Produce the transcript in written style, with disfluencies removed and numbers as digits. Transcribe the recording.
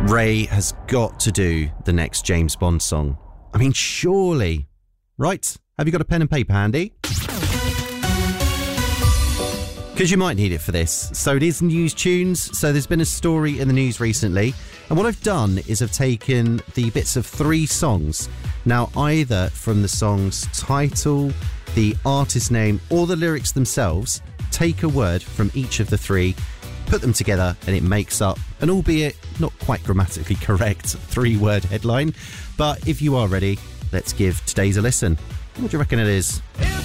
Ray has got to do the next James Bond song. I mean, surely. Right, have you got a pen and paper handy? Because you might need it for this. So it is News Tunes. So there's been a story in the news recently. And what I've done is I've taken the bits of 3 songs. Now, either from the song's title, the artist name, or the lyrics themselves, take a word from each of the 3, put them together, and it makes up an albeit not quite grammatically correct 3-word headline. But if you are ready, let's give today's a listen. What do you reckon it is?